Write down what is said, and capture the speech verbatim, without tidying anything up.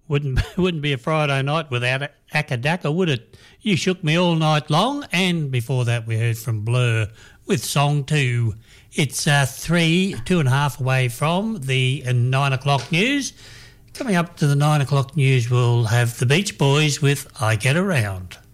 Wouldn't wouldn't be a Friday night without Akadaka, would it? You shook me all night long, and before that we heard from Blur with Song Two. It's uh, three, two and a half away from the uh, nine o'clock news. Coming up to the nine o'clock news, we'll have the Beach Boys with I Get Around.